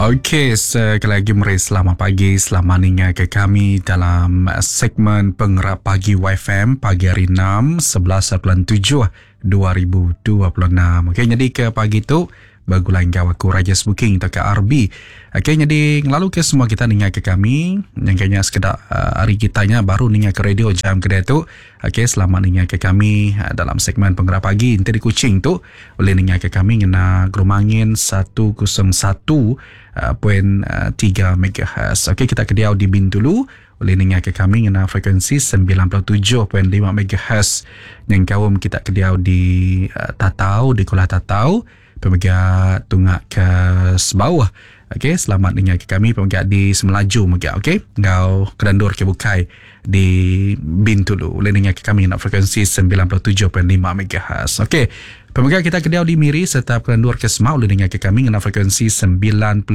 Okey, sekali lagi mari selamat pagi, selamat ningat ke kami dalam segmen Penggerak Pagi YFM pagi hari 6, 11 bulan 7, 2026. Okey, jadi ke pagi tu bergulang kau aku Raja Booking atau ke RB. Okey, jadi lalu ke semua kita ningat ke kami yang kayaknya sekedar hari kitanya baru ningat ke radio jam kedai tu. Okey, selamat ningat ke kami dalam segmen Penggerak Pagi nanti di Kuching tu boleh ningat ke kami ngena Gerumangin 101.3 MHz. Okey, kita kediau di Bintulu boleh dengar ke kami ngena frekuensi 97.5 MHz. Yang kaum kita kediau di Tatau, di Kuala Tatau, pemegang tunggak ke sebawah. Okey, selamat dengar ke kami pemegang di Semelaju megang. Okey, ngau kedandur ke Bukai di Bintulu boleh dengar ke kami ngena frekuensi 97.5 MHz. Okey, pemegang kita kediau di Miri serta kedandur ke Semau boleh dengar ke kami ngena frekuensi 95.7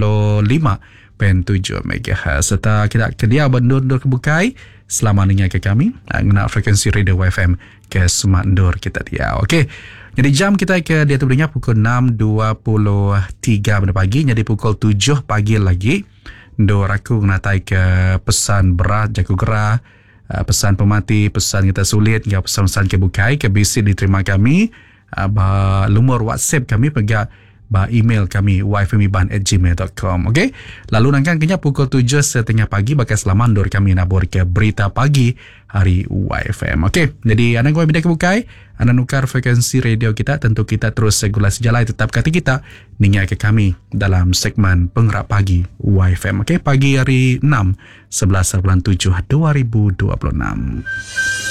MHz. Serta kita kediau Bendur ke Bukai, selamat dengar ke kami ngena frekuensi radio YFM ke Semandur kita dia. Okey, jadi jam kita ke dia tu dengar pukul 6.23 pagi, jadi pukul 7 pagi lagi. Dor aku ngatai ke pesan berat jaku gerah, pesan pemati, pesan kita sulit, ya pesan-pesan ke Bukai ke BC diterima kami. Lumur WhatsApp kami pegang email kami yfmiban@gmail.com. Okey, lalu nangkan kenya pukul 7.30 pagi bakal selamandur kami nabur ke berita pagi hari YFM. Okey, jadi anda gua bida ke Bukai, anda nukar frekuensi radio kita, tentu kita terus segulasi jalan tetap kata kita ningat ke kami dalam segmen Penggerak Pagi YFM. Okey, pagi hari 6 11 bulan 7 2026.